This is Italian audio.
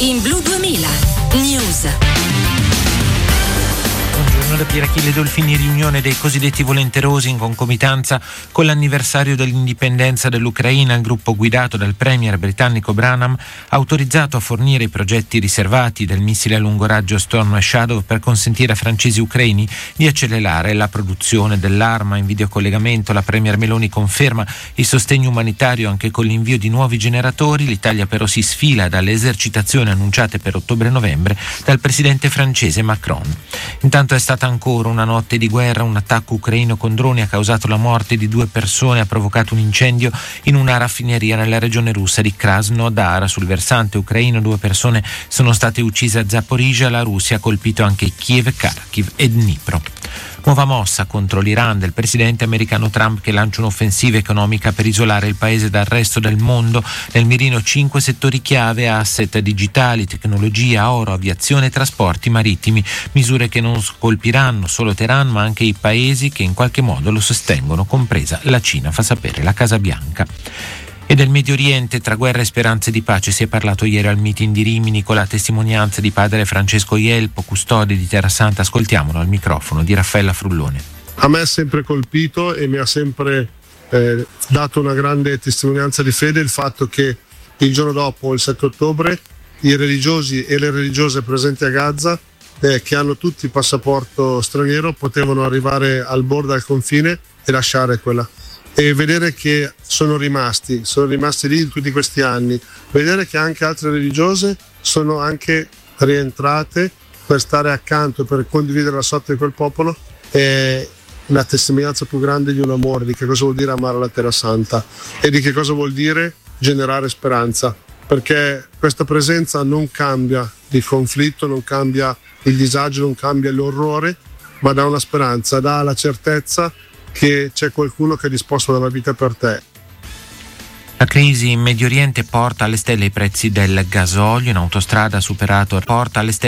in Blu 2000 News. Buongiorno da Pier Achille Dolfini. Riunione dei cosiddetti volenterosi in concomitanza con l'anniversario dell'indipendenza dell'Ucraina. Il gruppo guidato dal premier britannico Branham ha autorizzato a fornire i progetti riservati del missile a lungo raggio Storm Shadow per consentire a francesi ucraini di accelerare la produzione dell'arma. In videocollegamento la premier Meloni conferma il sostegno umanitario anche con l'invio di nuovi generatori. L'Italia però si sfila dalle esercitazioni annunciate per ottobre-novembre dal presidente francese Macron. Intanto è stata ancora una notte di guerra. Un attacco ucraino con droni ha causato la morte di 2 persone, ha provocato un incendio in una raffineria nella regione russa di Krasnodar. Sul versante ucraino 2 persone sono state uccise a Zaporizhzhia. La Russia ha colpito anche Kiev, Kharkiv e Dnipro. Nuova mossa contro l'Iran del presidente americano Trump, che lancia un'offensiva economica per isolare il paese dal resto del mondo. Nel mirino 5 settori chiave: asset digitali, tecnologia, oro, aviazione e trasporti marittimi. Misure che non colpiranno solo Teheran ma anche i paesi che in qualche modo lo sostengono, compresa la Cina, fa sapere la Casa Bianca. E del Medio Oriente, tra guerra e speranze di pace, si è parlato ieri al meeting di Rimini con la testimonianza di padre Francesco Ielpo, custode di Terra Santa. Ascoltiamolo al microfono di Raffaella Frullone. A me ha sempre colpito e mi ha sempre dato una grande testimonianza di fede il fatto che il giorno dopo, il 7 ottobre, i religiosi e le religiose presenti a Gaza, che hanno tutti il passaporto straniero, potevano arrivare al bordo, al confine e lasciare quella. E vedere che sono rimasti lì in tutti questi anni, vedere che anche altre religiose sono anche rientrate per stare accanto, per condividere la sorte di quel popolo, è la testimonianza più grande di un amore, di che cosa vuol dire amare la Terra Santa e di che cosa vuol dire generare speranza, perché questa presenza non cambia il conflitto, non cambia il disagio, non cambia l'orrore, ma dà una speranza, dà la certezza che c'è qualcuno che è disposto a dare la vita per te. La crisi in Medio Oriente porta alle stelle i prezzi del gasolio. In autostrada ha superato, porta alle stelle